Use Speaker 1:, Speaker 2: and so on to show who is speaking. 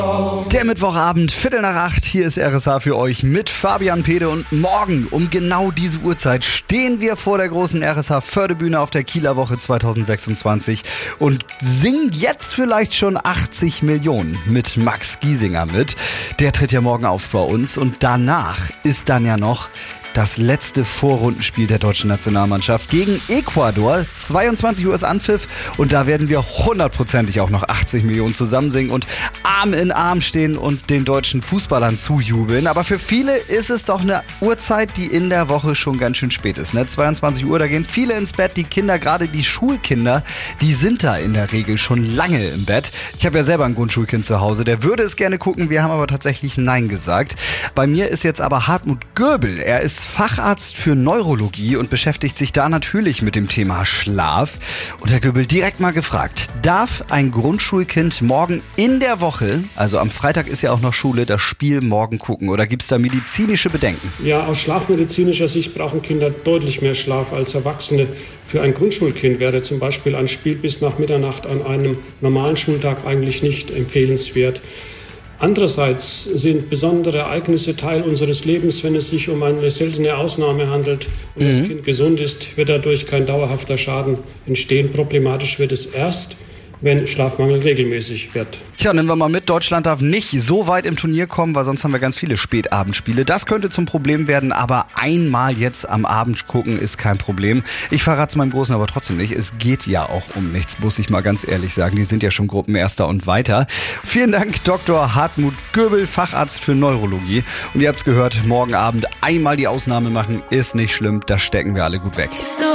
Speaker 1: Der Mittwochabend, 7:45, hier ist RSA für euch mit Fabian Pede und morgen um genau diese Uhrzeit stehen wir vor der großen RSA-Förderbühne auf der Kieler Woche 2026 und singen jetzt vielleicht schon 80 Millionen mit Max Giesinger mit. Der tritt ja morgen auf bei uns und danach ist dann ja noch das letzte Vorrundenspiel der deutschen Nationalmannschaft gegen Ecuador. 22 Uhr ist Anpfiff und da werden wir hundertprozentig auch noch 80 Millionen zusammen singen und Arm in Arm stehen und den deutschen Fußballern zujubeln. Aber für viele ist es doch eine Uhrzeit, die in der Woche schon ganz schön spät ist. Ne? 22 Uhr, da gehen viele ins Bett. Die Kinder, gerade die Schulkinder, die sind da in der Regel schon lange im Bett. Ich habe ja selber ein Grundschulkind zu Hause, der würde es gerne gucken. Wir haben aber tatsächlich Nein gesagt. Bei mir ist jetzt aber Hartmut Göbel. Er ist Facharzt für Neurologie und beschäftigt sich da natürlich mit dem Thema Schlaf. Und Herr Göbel, direkt mal gefragt, darf ein Grundschulkind morgen in der Woche, also am Freitag ist ja auch noch Schule, das Spiel morgen gucken oder gibt es da medizinische Bedenken?
Speaker 2: Ja, aus schlafmedizinischer Sicht brauchen Kinder deutlich mehr Schlaf als Erwachsene. Für ein Grundschulkind wäre zum Beispiel ein Spiel bis nach Mitternacht an einem normalen Schultag eigentlich nicht empfehlenswert. Andererseits sind besondere Ereignisse Teil unseres Lebens. Wenn es sich um eine seltene Ausnahme handelt und das Kind gesund ist, wird dadurch kein dauerhafter Schaden entstehen. Problematisch wird es erst, wenn Schlafmangel regelmäßig wird.
Speaker 1: Tja, nehmen wir mal mit, Deutschland darf nicht so weit im Turnier kommen, weil sonst haben wir ganz viele Spätabendspiele. Das könnte zum Problem werden, aber einmal jetzt am Abend gucken ist kein Problem. Ich verrate es meinem Großen aber trotzdem nicht. Es geht ja auch um nichts, muss ich mal ganz ehrlich sagen. Die sind ja schon Gruppenerster und weiter. Vielen Dank, Dr. Hartmut Göbel, Facharzt für Neurologie. Und ihr habt es gehört, morgen Abend einmal die Ausnahme machen, ist nicht schlimm. Das stecken wir alle gut weg.